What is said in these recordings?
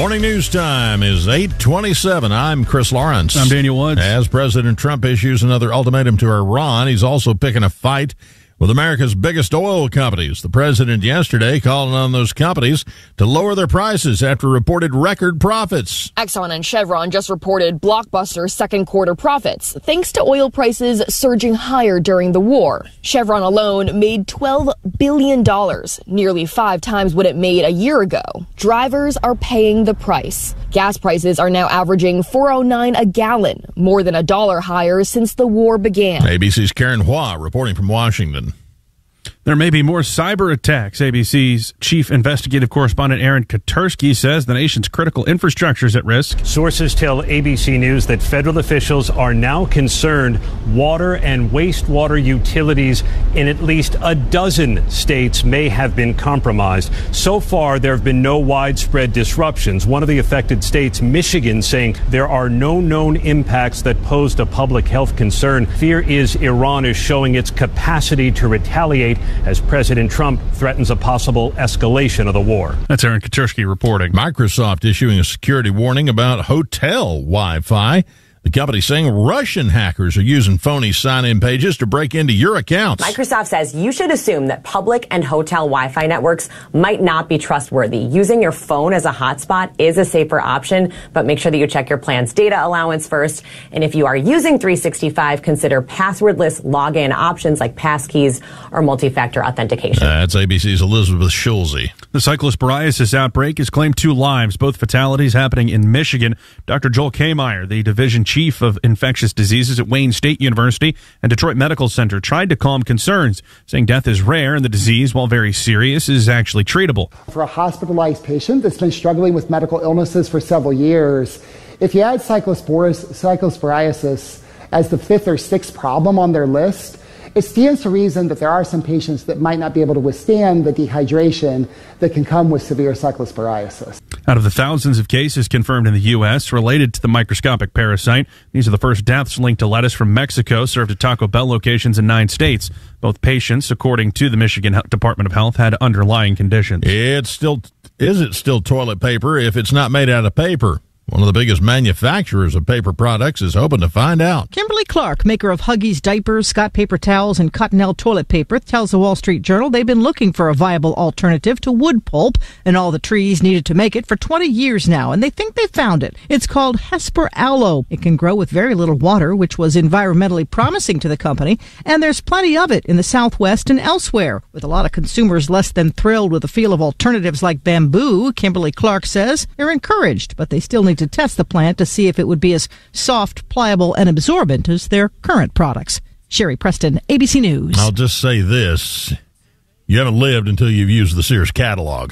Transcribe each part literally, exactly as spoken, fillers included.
Morning news time is eight twenty-seven. I'm Chris Lawrence. I'm Daniel Woods. As President Trump issues another ultimatum to Iran, he's also picking a fight with America's biggest oil companies. The president yesterday calling on those companies to lower their prices after reported record profits. Exxon and Chevron just reported blockbuster second quarter profits, thanks to oil prices surging higher during the war. Chevron alone made twelve billion dollars, nearly five times what it made a year ago. Drivers are paying the price. Gas prices are now averaging four oh nine a gallon, more than a dollar higher since the war began. A B C's Karen Hua reporting from Washington. There may be more cyber attacks. A B C's chief investigative correspondent Aaron Katersky says the nation's critical infrastructure is at risk. Sources tell A B C News that federal officials are now concerned water and wastewater utilities in at least a dozen states may have been compromised. So far, there have been no widespread disruptions. One of the affected states, Michigan, saying there are no known impacts that posed a public health concern. Fear is Iran is showing its capacity to retaliate as President Trump threatens a possible escalation of the war. That's Aaron Katersky reporting. Microsoft issuing a security warning about hotel Wi-Fi. The company saying Russian hackers are using phony sign-in pages to break into your accounts. Microsoft says you should assume that public and hotel Wi-Fi networks might not be trustworthy. Using your phone as a hotspot is a safer option, but make sure that you check your plan's data allowance first. And if you are using three sixty-five, consider passwordless login options like passkeys or multi-factor authentication. That's A B C's Elizabeth Schulze. The cyclosporiasis outbreak has claimed two lives, both fatalities happening in Michigan. Doctor Joel Kmeyer, the division chief of infectious diseases at Wayne State University and Detroit Medical Center, tried to calm concerns, saying death is rare and the disease, while very serious, is actually treatable. For a hospitalized patient that's been struggling with medical illnesses for several years, if you add cyclosporis, cyclosporiasis as the fifth or sixth problem on their list, it stands to reason that there are some patients that might not be able to withstand the dehydration that can come with severe cyclosporiasis. Out of the thousands of cases confirmed in the U S related to the microscopic parasite, these are the first deaths linked to lettuce from Mexico served at Taco Bell locations in nine states. Both patients, according to the Michigan Department of Health, had underlying conditions. It's still, is it still toilet paper if it's not made out of paper? One of the biggest manufacturers of paper products is hoping to find out. Kimberly-Clark, maker of Huggies diapers, Scott paper towels, and Cottonelle toilet paper, tells the Wall Street Journal they've been looking for a viable alternative to wood pulp and all the trees needed to make it for twenty years now, and they think they found it. It's called Hesper Aloe. It can grow with very little water, which was environmentally promising to the company, and there's plenty of it in the Southwest and elsewhere. With a lot of consumers less than thrilled with the feel of alternatives like bamboo, Kimberly-Clark says they're encouraged, but they still need to test the plant to see if it would be as soft, pliable, and absorbent as their current products. Sherry Preston, A B C News. I'll just say this. You haven't lived until you've used the Sears catalog.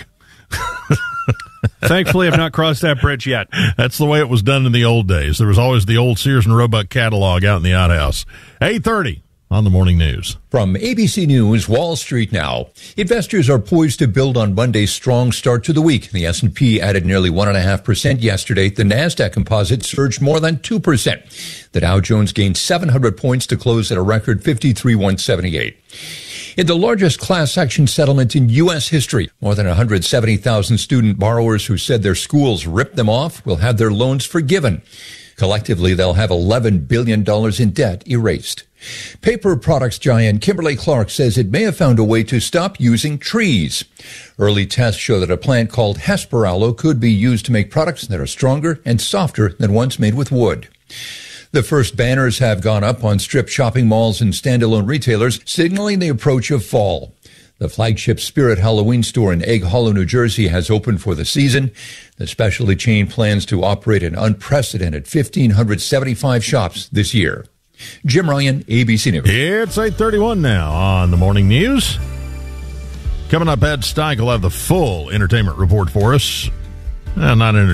Thankfully, I've not crossed that bridge yet. That's the way it was done in the old days. There was always the old Sears and Roebuck catalog out in the outhouse. eight thirty on the Morning News. From A B C News, Wall Street now. Investors are poised to build on Monday's strong start to the week. The S and P added nearly one point five percent yesterday. The NASDAQ composite surged more than two percent. The Dow Jones gained seven hundred points to close at a record fifty-three thousand one hundred seventy-eight. In the largest class action settlement in U S history, more than one hundred seventy thousand student borrowers who said their schools ripped them off will have their loans forgiven. Collectively, they'll have eleven billion dollars in debt erased. Paper products giant Kimberly-Clark says it may have found a way to stop using trees. Early tests show that a plant called Hesper Aloe could be used to make products that are stronger and softer than ones made with wood. The first banners have gone up on strip shopping malls and standalone retailers, signaling the approach of fall. The flagship Spirit Halloween store in Egg Hollow, New Jersey, has opened for the season. The specialty chain plans to operate an unprecedented one thousand five hundred seventy-five shops this year. Jim Ryan, A B C News. It's eight thirty-one now on the Morning News. Coming up, Ed Steik will have the full entertainment report for us. Well, not entertainment.